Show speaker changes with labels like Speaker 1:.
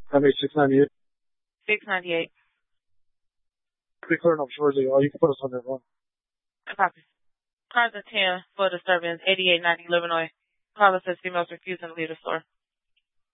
Speaker 1: I made 698.
Speaker 2: 698.
Speaker 1: Be clearing up Shorzy, y'all. You can put us on that run.
Speaker 2: Copy. Cars at 10 for disturbance, 8890 Illinois. Caller says females refusing to leave the store.